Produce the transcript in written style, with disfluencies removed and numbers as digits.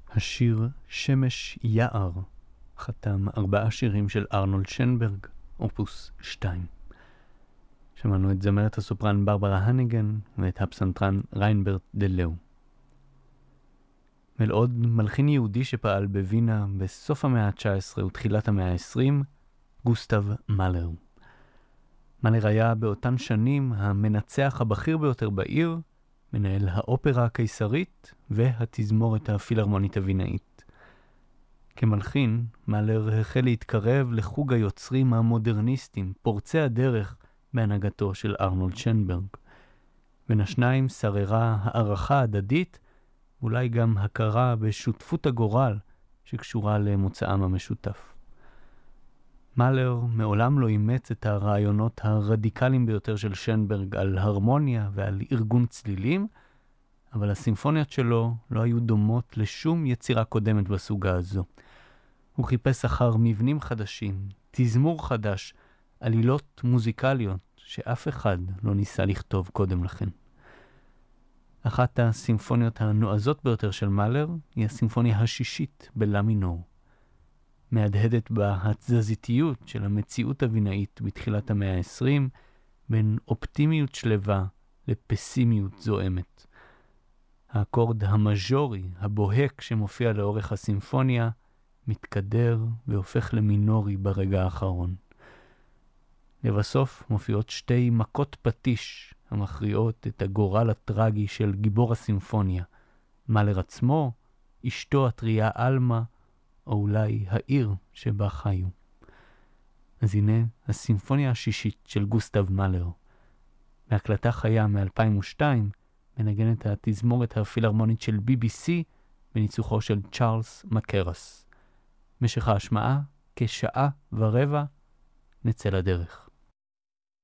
השיר שמש יער חתם 4 שירים של ארנולד שנברג, אופוס 2. שמענו את זמרת הסופרן ברברה הניגן ואת הפסנתרן ריינברט דלאו. עוד מלחין יהודי שפעל בווינה בסוף המאה ה-19 ותחילת המאה ה-20, גוסטב מאלר. מאלר היה באותן שנים המנצח הבכיר ביותר בעיר, מנהל האופרה הקיסרית והתזמורת הפילהרמונית הווינאית. כמלחין, מאלר החל להתקרב לחוג היוצרים המודרניסטים, פורצי הדרך בהנהגתו של ארנולד שנברג. בין השניים שררה הערכה הדדית, אולי גם הכרה בשותפות הגורל שקשורה למוצאם המשותף. מאלר מעולם לא אימץ את הרעיונות הרדיקליים ביותר של שנברג על הרמוניה ועל ארגון צלילים, אבל הסימפוניות שלו לא היו דומות לשום יצירה קודמת בסוגה הזו. הוא חיפש אחר מבנים חדשים, תזמור חדש, עלילות מוזיקליות שאף אחד לא ניסה לכתוב קודם לכן. אחת הסימפוניות הנועזות ביותר של מאלר היא הסימפוניה השישית בלה מינור. מהדהדת בה התזזיתיות של המציאות הווינאית בתחילת המאה ה-20, בין אופטימיות שלווה לפסימיות זועמת. האקורד המז'ורי, הבוהק שמופיע לאורך הסימפוניה, מתקדר והופך למינורי ברגע האחרון. לבסוף מופיעות 2 מכות פטיש המכריעות את הגורל הטרגי של גיבור הסימפוניה, מאלר עצמו, אשתו הטריה אלמה, או אולי העיר שבה חיו. אז הנה הסימפוניה השישית של גוסטב מאלר. בהקלטה חיה מ-2002 מנגנת התזמורת הפילהרמונית של BBC בניצוחו של צ'ארלס מקרס. משך ההשמעה כ1.25 שעות. נצא לדרך.